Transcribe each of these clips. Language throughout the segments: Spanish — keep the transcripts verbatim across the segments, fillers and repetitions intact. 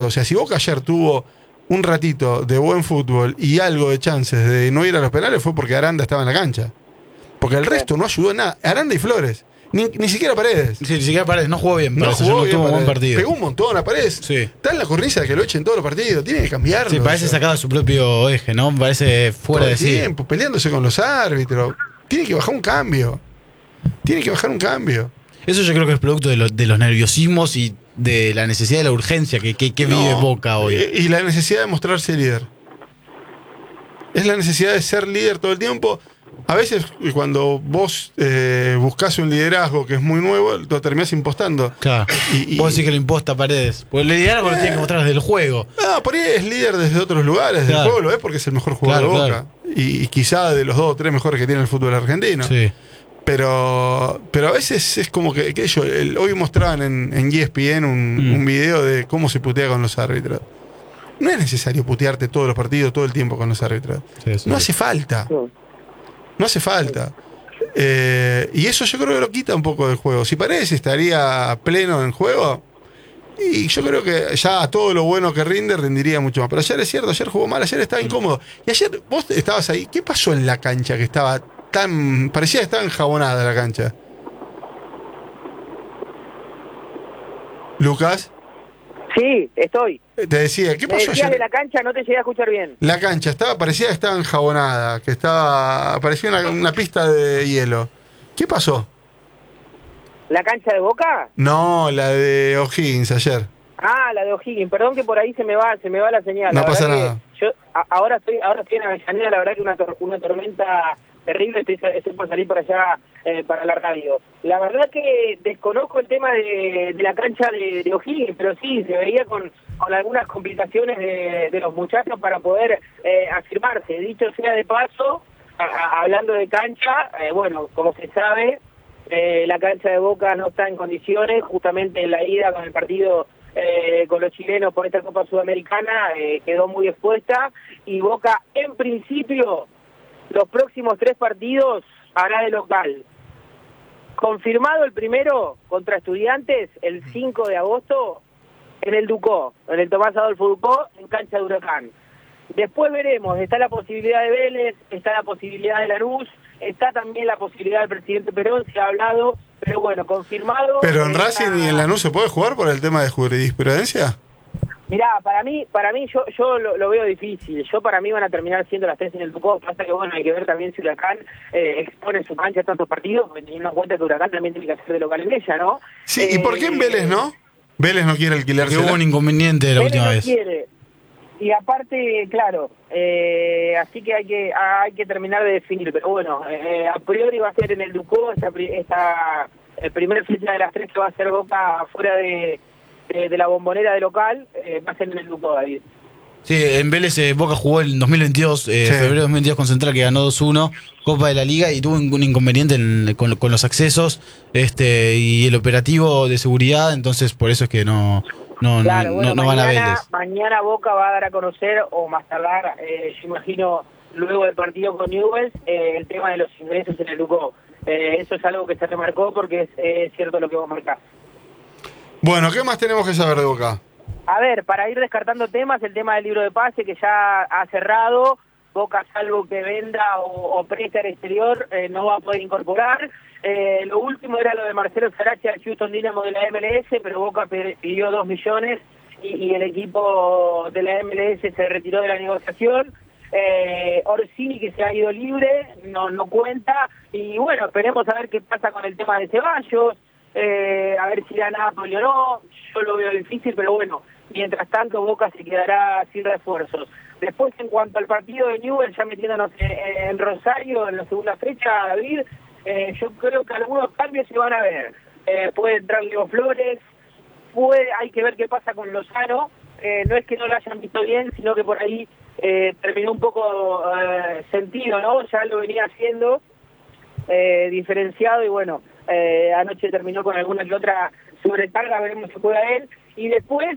O sea, si Boca ayer tuvo un ratito de buen fútbol y algo de chances de no ir a los penales, fue porque Aranda estaba en la cancha. Porque el resto no ayudó en nada. Aranda y Flores. Ni, ni siquiera Paredes. Sí, ni siquiera Paredes. No jugó bien. No Parece, jugó no bien tuvo un buen Paredes. partido. Pegó un montón a Paredes. Sí. Está en la cornisa de que lo echen todos los partidos. Tiene que cambiarlo. Sí, parece o sea, sacado de su propio eje, ¿no? Parece fuera todo de el sí. tiempo, peleándose con los árbitros. Tiene que bajar un cambio. Tiene que bajar un cambio. Eso yo creo que es producto de, lo, de los nerviosismos y de la necesidad de la urgencia que, que, que No, vive Boca hoy. Y la necesidad de mostrarse líder. Es la necesidad de ser líder todo el tiempo. A veces cuando vos eh, buscás un liderazgo que es muy nuevo, lo terminás impostando. Claro. Y, y, Vos decís que lo imposta Paredes. Pues el liderazgo eh, lo tiene que mostrar desde el juego. Ah, por ahí es líder desde otros lugares. Claro. Del juego lo es porque es el mejor jugador claro, de Boca. Claro. Y, y quizá de los dos o tres mejores que tiene el fútbol argentino. Sí. Pero, pero a veces es como que, que ellos, el, hoy mostraban en, en E S P N un, mm. un video de cómo se putea con los árbitros. No es necesario putearte todos los partidos, todo el tiempo con los árbitros. Sí, sí. No hace falta. No hace falta. Eh, y eso yo creo que lo quita un poco del juego. Si Paredes estaría pleno en juego, y yo creo que ya todo lo bueno que rinde, rendiría mucho más. Pero ayer es cierto, ayer jugó mal, ayer estaba incómodo. Y ayer vos estabas ahí. ¿Qué pasó en la cancha que estaba tan... parecía que estaba enjabonada la cancha? ¿Lucas? Sí, estoy. Te decía, ¿qué pasó ayer? de la cancha no te llegué a escuchar bien. La cancha estaba, parecía que estaba enjabonada, que estaba, parecía una, una pista de hielo. ¿Qué pasó? ¿La cancha de Boca? No, la de O'Higgins ayer. Ah, la de O'Higgins. Perdón que por ahí se me va, se me va la señal. No la pasa nada. Yo a, ahora estoy, ahora estoy en Avellaneda, la verdad que una, tor una tormenta terrible, estoy, estoy por salir para allá, eh, para la radio. La verdad que desconozco el tema de, de la cancha de, de O'Higgins, pero sí, se veía con, con algunas complicaciones de, de los muchachos para poder eh, afirmarse. Dicho sea de paso, a, a, hablando de cancha, eh, bueno, como se sabe, eh, la cancha de Boca no está en condiciones, justamente en la ida con el partido eh, con los chilenos por esta Copa Sudamericana eh, quedó muy expuesta, y Boca en principio los próximos tres partidos hará de local. Confirmado el primero contra Estudiantes el cinco de agosto en el Ducó, en el Tomás Adolfo Ducó, en cancha de Huracán. Después veremos, está la posibilidad de Vélez, está la posibilidad de Lanús, está también la posibilidad del presidente Perón, se ha hablado, pero bueno, confirmado. ¿Pero en Racing y en Lanús se puede jugar por el tema de jurisprudencia? Mirá, para mí, para mí yo yo lo, lo veo difícil. Yo para mí van a terminar siendo las tres en el Ducó. Pasa que bueno, hay que ver también si Huracán eh, expone su cancha a tantos partidos, porque teniendo en cuenta que Huracán también tiene que hacer de local en ella, ¿no? Sí, eh, ¿y por qué en Vélez no? Vélez no quiere alquilarse. Hubo un inconveniente de la Vélez última no vez. Quiere. Y aparte, claro, eh, así que hay que hay que terminar de definir. Pero bueno, eh, a priori va a ser en el Ducó esta, esta el primer fecha de las tres que va a ser Boca fuera de... De, de la Bombonera de local, eh, va a ser en el Ducó, David. Sí, en Vélez eh, Boca jugó en dos mil veintidós, eh, sí. febrero de dos mil veintidós con Central, que ganó dos uno, Copa de la Liga, y tuvo un, un inconveniente en, con, con los accesos este y el operativo de seguridad, entonces por eso es que no no, claro, no, bueno, no mañana, van a Vélez. Mañana Boca va a dar a conocer, o más tardar, eh, yo imagino, luego del partido con Newell's, eh, el tema de los ingresos en el Ducó. Eh, eso es algo que se remarcó porque es eh, cierto lo que vos marcás. Bueno, ¿qué más tenemos que saber de Boca? A ver, para ir descartando temas, el tema del libro de pase que ya ha cerrado, Boca salvo que venda o, o preste al exterior, eh, no va a poder incorporar. Eh, lo último era lo de Marcelo Sarachi al Houston Dynamo de la M L S, pero Boca pidió dos millones y, y el equipo de la M L S se retiró de la negociación. Eh, Orsini, que se ha ido libre, no, no cuenta, y bueno, esperemos a ver qué pasa con el tema de Ceballos. Eh, a ver si da Napoli o no, yo lo veo difícil, pero bueno, mientras tanto Boca se quedará sin refuerzos. Después, en cuanto al partido de Newell's, ya metiéndonos en, en Rosario en la segunda fecha, David, eh, yo creo que algunos cambios se van a ver. Eh, puede entrar Leo Flores, puede, hay que ver qué pasa con Lozano. Eh, no es que no lo hayan visto bien, sino que por ahí eh, terminó un poco eh, sentido, ¿no? Ya lo venía haciendo eh, diferenciado, y bueno, Eh, anoche terminó con alguna que otra sobrecarga, veremos si juega él. Y después,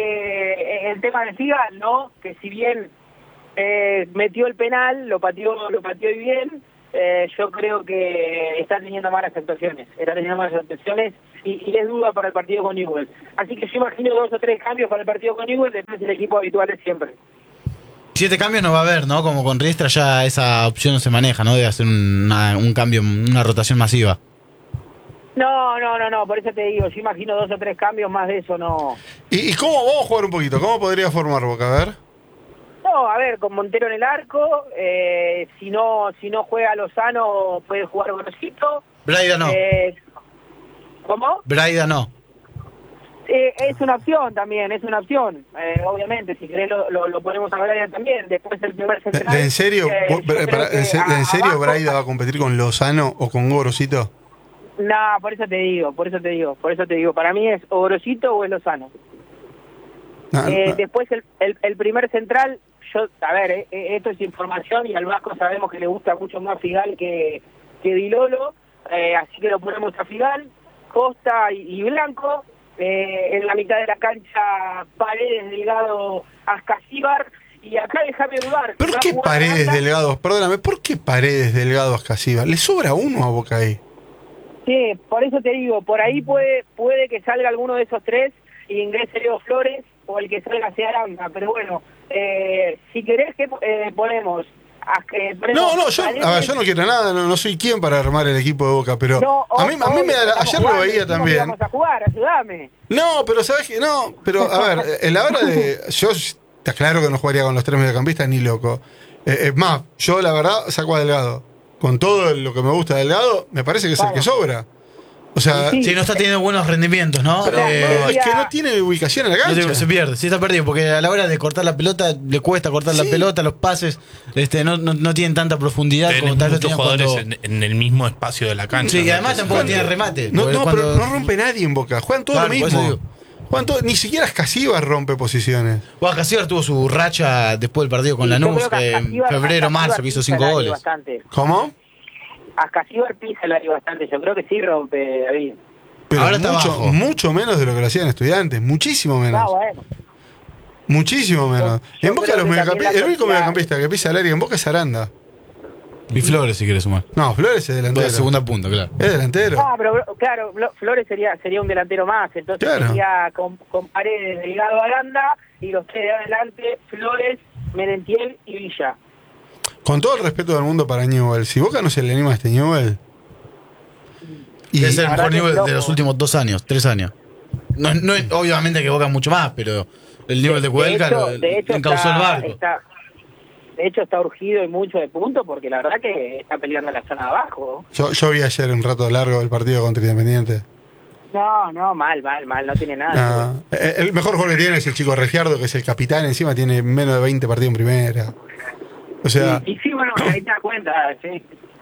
eh, el tema de Figa, ¿no? Que si bien eh, metió el penal, lo pateó, lo pateó bien, eh, yo creo que está teniendo malas actuaciones. Está teniendo malas actuaciones y, y es duda para el partido con Newell's. Así que yo imagino dos o tres cambios para el partido con Newell's, después el equipo habitual de siempre. Siete cambios no va a haber, ¿no? Como con Riestra ya esa opción no se maneja, ¿no? De hacer una, un cambio, una rotación masiva. No, no, no, no, por eso te digo, yo imagino dos o tres cambios, más de eso no. ¿Y, y cómo vamos a jugar un poquito? ¿Cómo podría formar Boca? A ver. No, a ver, con Montero en el arco, eh, si no si no juega Lozano puede jugar Gorosito. Braida no. Eh, ¿Cómo? Braida no. Eh, es una opción también, es una opción. Eh, obviamente, si querés lo, lo, lo ponemos a Braida también. Después el primer ¿De, central. de en serio, eh, vos- yo para- creo que ¿de en a- serio abajo- Braida va a competir con Lozano o con Gorosito? No, por eso te digo, por eso te digo, por eso te digo. Para mí es o Gorosito o es Lozano. No, Eh, no. después el, el, el primer central, yo, a ver, eh, eh, esto es información y al Vasco sabemos que le gusta mucho más Figal que, que Dilolo, eh, así que lo ponemos a Figal, Costa y, y Blanco, eh, en la mitad de la cancha Paredes, Delgado, Ascasíbar, y acá déjame dudar. ¿Por Va a qué jugar Paredes Aranda. Delgados? Perdóname, ¿por qué Paredes Delgados Casiva? ¿Le sobra uno a Boca ahí? Sí, por eso te digo, por ahí puede puede que salga alguno de esos tres y ingrese Leo Flores o el que salga sea Aranda, pero bueno, eh, si querés que eh, ponemos... a- eh, ponemos No, no, yo, Paredes- a ver, yo no quiero nada, no, no soy quien para armar el equipo de Boca, pero No, a mí, a mí me da, estamos ayer lo jugando, veía dijimos que también. Vamos a jugar, ayúdame. No, pero sabes que no, pero a ver, en la hora de. Yo está claro que no jugaría con los tres mediocampistas ni loco. Eh, es más, yo la verdad saco a Delgado. Con todo lo que me gusta de Delgado, me parece que es el que sobra. O sea, Sí, Sí, no está teniendo buenos rendimientos, ¿no? pero Eh, no, es que no tiene ubicación en la no cancha. te- se pierde, sí está perdido, porque a la hora de cortar la pelota le cuesta cortar la Sí. pelota, los pases este, no, no, no tienen tanta profundidad Tenés como tal vez muchos tenía jugadores cuando... en, en el mismo espacio de la cancha. Sí, y ¿no? además Que se tampoco puede- tiene remate. No, porque no, cuando- pero no rompe nadie en Boca. Juegan todo Claro, lo por eso mismo. digo. Juegan todo- ni siquiera Escasivas rompe posiciones. Bueno, Casibar tuvo su racha después del partido con Sí, yo Lanús, creo que que en Ascasíbar- febrero, Ascasíbar marzo, que hizo pisa cinco el área goles. Bastante. ¿Cómo? Ascasíbar pisa el área bastante, yo creo que sí rompe, David. Pero Ahora está mucho, abajo. mucho menos de lo que lo hacían estudiantes. Muchísimo menos. Ah, bueno. Muchísimo menos. Yo en Boca creo los que también mediocampistas, la el único cantidad- mediocampista que pisa el área en Boca es Aranda. Y Flores, si quieres sumar. No, Flores es De delantero. la segunda punta, claro. Es delantero. Ah, pero claro, Flo- Flores sería sería un delantero más, entonces Claro. sería con, con Paredes, Delgado, Aranda, y los tres de adelante, Flores, Merentiel y Villa. Con todo el respeto del mundo para Newell, si Boca no se le anima a este Newell. Y, Debe ser el la mejor verdad que nivel es loco. de los últimos dos años, tres años. No, no es- obviamente que Boca mucho más, pero el nivel de Cuelca hecho- lo- de hecho encauzó está- el barco. está- de hecho está urgido y mucho de punto porque la verdad que está peleando en la zona de abajo. yo, yo vi ayer un rato largo el partido contra Independiente. No, no, mal, mal, mal, no tiene nada. Ah, eh, el mejor gol que tiene es el chico Regiardo, que es el capitán. Encima tiene menos de veinte partidos en primera. O sea, y, y sí, bueno, ahí te das cuenta, sí.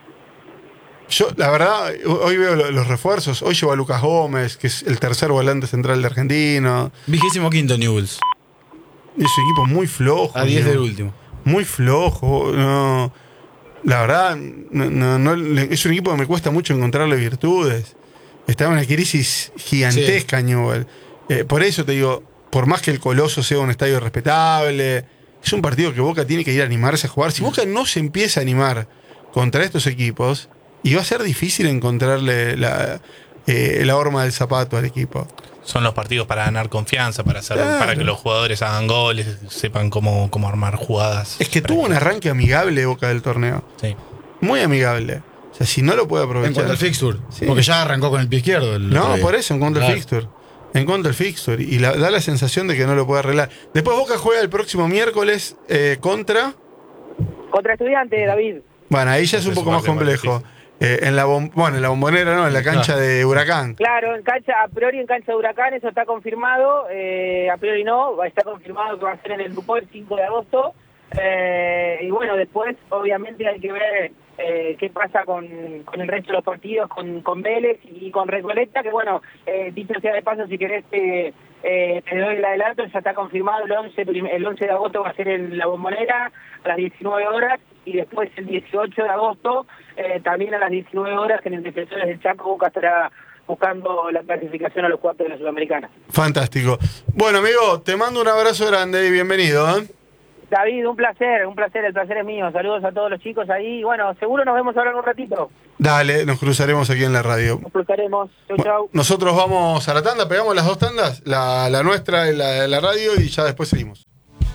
yo la verdad, hoy veo lo- los refuerzos. Hoy llevo a Lucas Gómez, que es el tercer volante central de Argentino. Vigésimo quinto Newell's, Y es un equipo muy flojo. a diez ¿no? del último. Muy flojo. No, la verdad, no, no- no- le- es un equipo que me cuesta mucho encontrarle virtudes. Está en una crisis gigantesca, Newell. Eh, por eso te digo, por más que el Coloso sea un estadio respetable, es un partido que Boca tiene que ir a animarse a jugar. Si Boca no se empieza a animar contra estos equipos, y va a ser difícil encontrarle la, eh, la horma del zapato al equipo. Son los partidos para ganar confianza, para hacer, Claro. para que los jugadores hagan goles, sepan cómo, cómo armar jugadas. Es que tuvo un arranque amigable Boca del torneo. Sí. Muy amigable. O sea, si no lo puede En aprovechar. cuanto al fixture, Sí. porque ya arrancó con el pie izquierdo. el otro No, día. por eso, en contra del Claro. fixture. En contra del fixture. Y la- da la sensación de que no lo puede arreglar. Después Boca juega el próximo miércoles eh, contra. Contra Estudiantes, David. Bueno, ahí ya es Ese un es poco un más partido más complejo. Eh, en la bom- bueno, en la bombonera, no, en la cancha de Huracán. Claro, en cancha, a priori en cancha de Huracán, eso está confirmado, eh, a priori no, está confirmado que va a ser en el grupo el cinco de agosto, eh, y bueno, después obviamente hay que ver eh, qué pasa con, con el resto de los partidos, con, con Vélez y con Recoleta, que bueno, eh, dicho sea de paso, si querés te, eh, te doy el adelanto, ya está confirmado el once, prim- el once de agosto va a ser en la bombonera a las diecinueve horas, y después el dieciocho de agosto eh, también a las diecinueve horas en el Defensores del Chaco Boca estará buscando la clasificación a los cuartos de la Sudamericana. Fantástico. Bueno, amigo, te mando un abrazo grande y bienvenido. ¿eh? David, un placer, un placer, el placer es mío. Saludos a todos los chicos ahí. Bueno, seguro nos vemos ahora en un ratito. Dale, nos cruzaremos aquí en la radio. Nos cruzaremos. Chau, chau. Nosotros vamos a la tanda, pegamos las dos tandas, la, la nuestra y la de la radio, y ya después seguimos.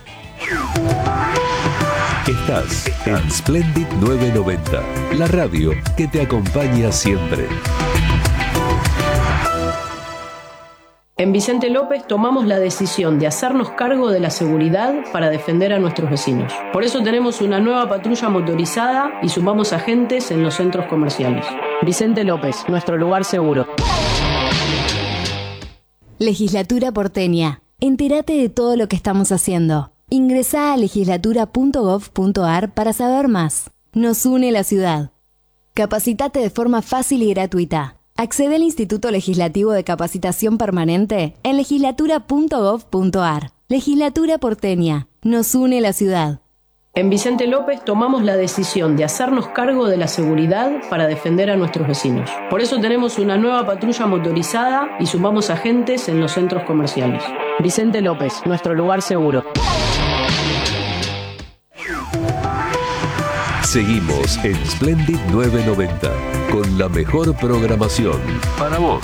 Estás en Splendid novecientos noventa, la radio que te acompaña siempre. En Vicente López tomamos la decisión de hacernos cargo de la seguridad para defender a nuestros vecinos. Por eso tenemos una nueva patrulla motorizada y sumamos agentes en los centros comerciales. Vicente López, nuestro lugar seguro. Legislatura porteña. Entérate de todo lo que estamos haciendo. Ingresá a legislatura punto gov punto ar para saber más. Nos une la ciudad. Capacitate de forma fácil y gratuita. Accede al Instituto Legislativo de Capacitación Permanente en legislatura punto gov punto ar. Legislatura porteña. Nos une la ciudad. En Vicente López tomamos la decisión de hacernos cargo de la seguridad para defender a nuestros vecinos. Por eso tenemos una nueva patrulla motorizada y sumamos agentes en los centros comerciales. Vicente López, nuestro lugar seguro. Seguimos en Splendid novecientos noventa con la mejor programación para vos.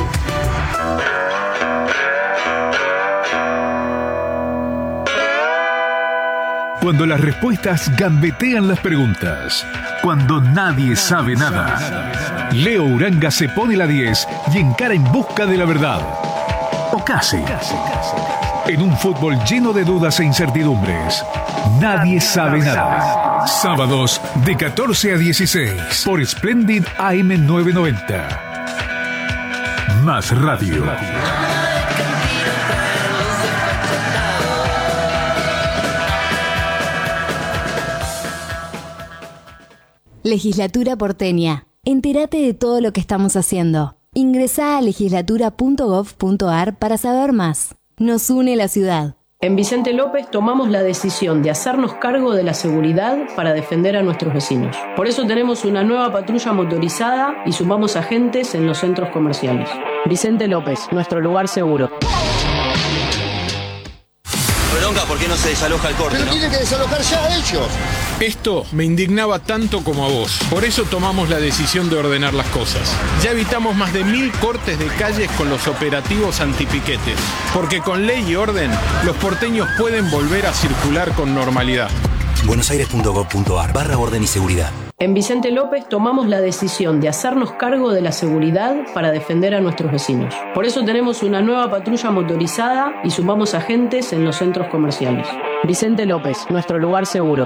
Cuando las respuestas gambetean las preguntas. Cuando nadie sabe nada. Leo Uranga se pone la diez y encara en busca de la verdad. O casi. En un fútbol lleno de dudas e incertidumbres. Nadie sabe nada. Sábados de catorce a dieciséis por Splendid A M novecientos noventa. Más radio. Legislatura porteña. Entérate de todo lo que estamos haciendo. Ingresá a legislatura punto gov punto ar para saber más. Nos une la ciudad. En Vicente López tomamos la decisión de hacernos cargo de la seguridad para defender a nuestros vecinos. Por eso tenemos una nueva patrulla motorizada y sumamos agentes en los centros comerciales. Vicente López, nuestro lugar seguro. Bronca, ¿por qué no se desaloja el corte? Pero ¿no? tienen que desalojar ya ellos. Esto me indignaba tanto como a vos. Por eso tomamos la decisión de ordenar las cosas. Ya evitamos más de mil cortes de calles con los operativos antipiquetes. Porque con ley y orden, los porteños pueden volver a circular con normalidad. buenosaires punto gov punto ar barra orden y seguridad. En Vicente López tomamos la decisión de hacernos cargo de la seguridad para defender a nuestros vecinos. Por eso tenemos una nueva patrulla motorizada y sumamos agentes en los centros comerciales. Vicente López, nuestro lugar seguro.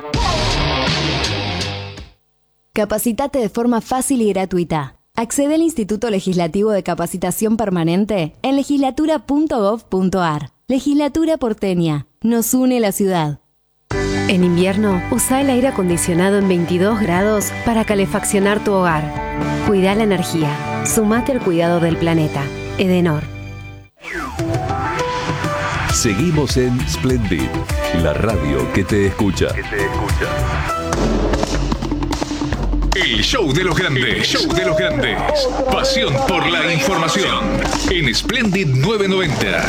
Capacitate de forma fácil y gratuita. Accede al Instituto Legislativo de Capacitación Permanente en legislatura punto gov punto ar. Legislatura porteña. Nos une la ciudad. En invierno, usa el aire acondicionado en veintidós grados para calefaccionar tu hogar. Cuida la energía. Sumate al cuidado del planeta. Edenor. Seguimos en Splendid, la radio que te escucha. Que te escucha. El show de los grandes. El show de los grandes. Pasión por la información. En Splendid novecientos noventa.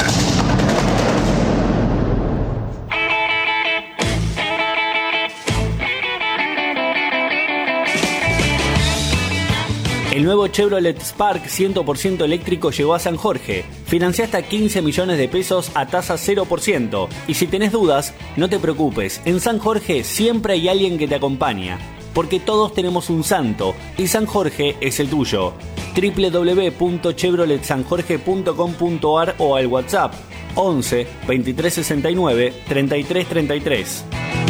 El nuevo Chevrolet Spark cien por ciento eléctrico llegó a San Jorge. Financia hasta quince millones de pesos a tasa cero por ciento. Y si tenés dudas, no te preocupes. En San Jorge siempre hay alguien que te acompaña. Porque todos tenemos un santo y San Jorge es el tuyo. doble u doble u doble u punto chevrolet san jorge punto com punto ar o al WhatsApp once veintitrés sesenta y nueve treinta y tres treinta y tres.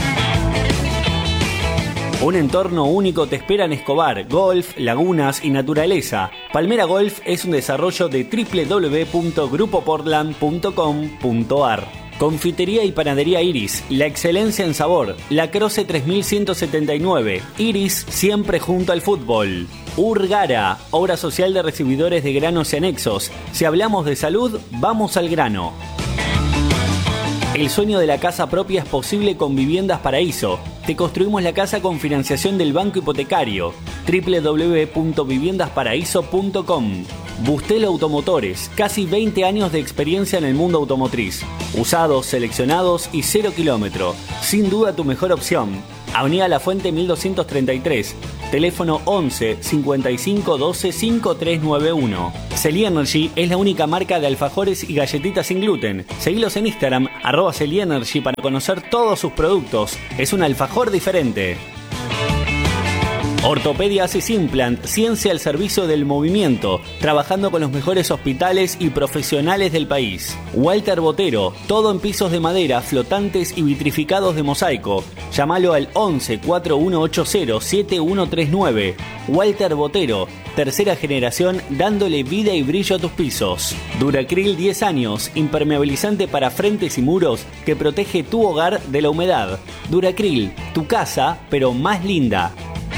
Un entorno único te espera en Escobar, golf, lagunas y naturaleza. Palmera Golf es un desarrollo de doble u doble u doble u punto grupo portland punto com punto ar. Confitería y panadería Iris, la excelencia en sabor. La Croce tres mil ciento setenta y nueve, Iris siempre junto al fútbol. Urgara, obra social de recibidores de granos y anexos. Si hablamos de salud, vamos al grano. El sueño de la casa propia es posible con Viviendas Paraíso. Te construimos la casa con financiación del Banco Hipotecario. doble u doble u doble u punto viviendas paraíso punto com. Bustelo Automotores, casi veinte años de experiencia en el mundo automotriz. Usados, seleccionados y cero kilómetro. Sin duda tu mejor opción. Avenida La Fuente mil doscientos treinta y tres. Teléfono once cincuenta y cinco doce cincuenta y tres noventa y uno. Celi Energy es la única marca de alfajores y galletitas sin gluten. Seguilos en Instagram, arroba Celi Energy, para conocer todos sus productos. Es un alfajor diferente. Ortopedia Asis Implant, ciencia al servicio del movimiento, trabajando con los mejores hospitales y profesionales del país. Walter Botero, todo en pisos de madera, flotantes y vitrificados de mosaico. Llámalo al once cuarenta y uno ochenta setenta y uno treinta y nueve. Walter Botero, tercera generación, dándole vida y brillo a tus pisos. Duracril diez años, impermeabilizante para frentes y muros que protege tu hogar de la humedad. Duracril, tu casa, pero más linda.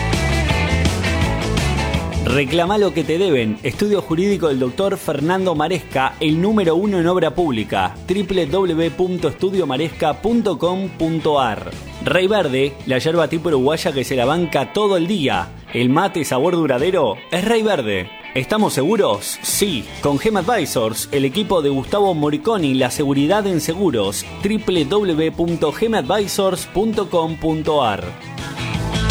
Reclama lo que te deben. Estudio jurídico del doctor Fernando Maresca, el número uno en obra pública. doble u doble u doble u punto estudio maresca punto com punto a r. Rey Verde, la yerba tipo uruguaya que se la banca todo el día. El mate sabor duradero es Rey Verde. ¿Estamos seguros? Sí. Con Gem Advisors, el equipo de Gustavo Moriconi, la seguridad en seguros. doble u doble u doble u punto gem advisors punto com punto a r.